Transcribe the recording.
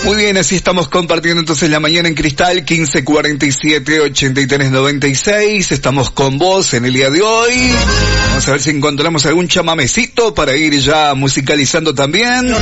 Muy bien, así estamos compartiendo entonces la mañana en Cristal, 1547-8396. Estamos con vos en el día de hoy. Vamos a ver si encontramos algún chamamecito para ir ya musicalizando también.